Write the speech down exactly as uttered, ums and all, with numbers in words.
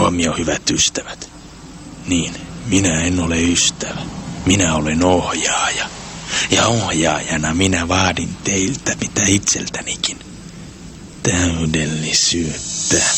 huomio, hyvät ystävät. Niin, minä en ole ystävä. Minä olen ohjaaja. Ja ohjaajana minä vaadin teiltä mitä itseltänikin. Täydellisyyttä.